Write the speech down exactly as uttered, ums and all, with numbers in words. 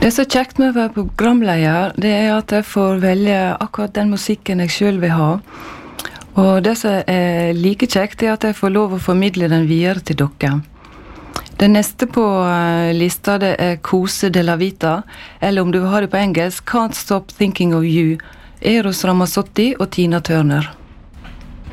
Det som er kjekt med å være programleder, det er at jeg får velge akkurat den musikken jeg selv vil ha. Og det som er like kjekt, er at jeg får lov å formidle den videre til dere. Det neste på lista det er Kose de la Vita, eller om du vil ha det på engelsk, Can't Stop Thinking of You, Eros Ramazzotti og Tina Turner.